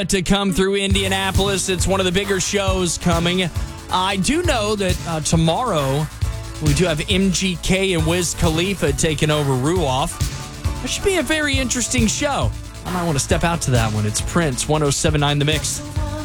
to come through Indianapolis. It's one of the bigger shows coming. I do know that tomorrow we do have MGK and Wiz Khalifa taking over Ruoff. That should be a very interesting show. I might want to step out to that one. It's Prince, 107.9 The Mix.